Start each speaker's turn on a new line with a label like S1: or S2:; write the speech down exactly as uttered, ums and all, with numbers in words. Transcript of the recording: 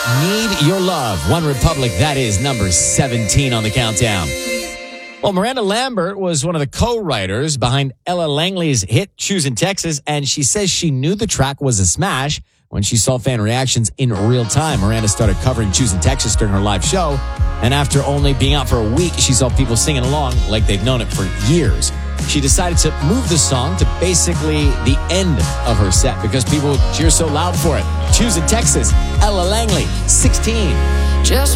S1: Need Your Love. One Republic, that is number seventeen on the countdown. Well, Miranda Lambert was one of the co-writers behind Ella Langley's hit Choosing Texas, and she says she knew the track was a smash when she saw fan reactions in real time. Miranda started covering Choosing Texas during her live show, and after only being out for a week, she saw people singing along like they've known it for years. She decided to move the song to basically the end of her set because people cheer so loud for it. Choosing Texas, Ella Langley, sixteen.
S2: Just